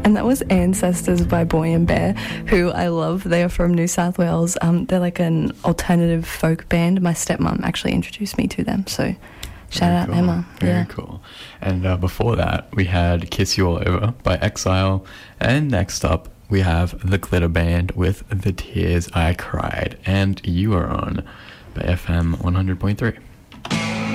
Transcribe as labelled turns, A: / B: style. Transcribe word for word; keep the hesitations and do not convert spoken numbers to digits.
A: And that was Ancestors by Boy and Bear, who I love. They are from New South Wales. Um, they're like an alternative folk band. My stepmom actually introduced me to them, so shout
B: Very
A: out
B: cool.
A: Emma.
B: Very
A: yeah.
B: cool. And uh, before that, we had Kiss You All Over by Exile. And next up, we have The Glitter Band with The Tears I Cried. And you are on by F M one hundred point three.